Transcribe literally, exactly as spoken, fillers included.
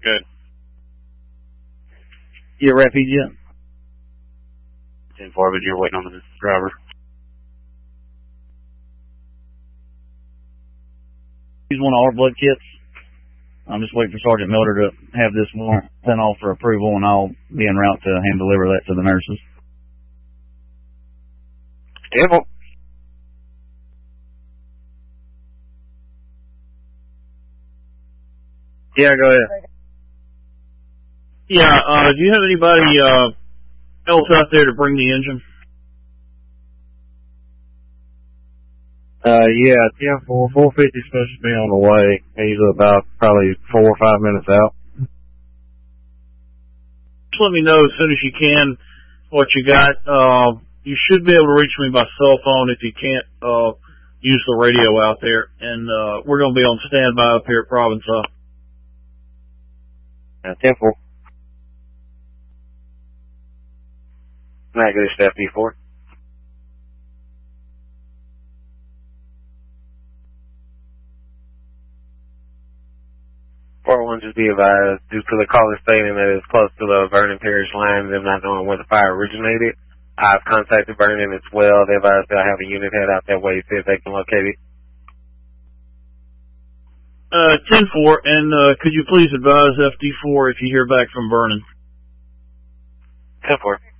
Good. You refuge yet? ten four, but you're waiting on the driver. Use one of our blood kits. I'm just waiting for Sergeant Miller to have this warrant sent off for approval, and I'll be en route to hand deliver that to the nurses. Devil. Yeah, go ahead. Yeah, uh, do you have anybody uh, else out there to bring the engine? Uh, yeah, ten four, four fifty supposed to be on the way. He's about probably four or five minutes out. Just let me know as soon as you can what you got. Uh, you should be able to reach me by cell phone if you can't uh, use the radio out there. And uh, we're going to be on standby up here at Provenza. Uh, ten four. Not good at F D four. four one, just be advised, due to the caller stating that it's close to the Vernon Parish line, them not knowing where the fire originated. I've contacted Vernon as well. They advised they'll have a unit head out that way, see if they can locate it. Uh, ten four, and uh, could you please advise F D four if you hear back from Vernon? ten four.